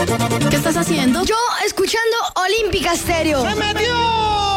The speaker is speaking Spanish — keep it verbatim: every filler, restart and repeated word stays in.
¿Qué estás haciendo? Yo escuchando Olímpica Estéreo. ¡Se metió!